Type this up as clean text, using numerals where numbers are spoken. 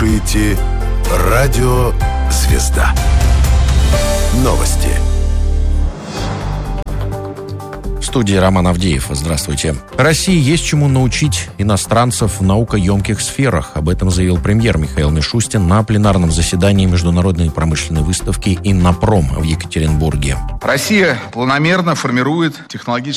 слушаете «Радио Звезда». Новости. В студии Роман Авдеев. Здравствуйте. России есть чему научить иностранцев в наукоемких сферах. Об этом заявил премьер Михаил Мишустин на пленарном заседании Международной промышленной выставки «Иннопром» в Екатеринбурге. Россия планомерно формирует технологический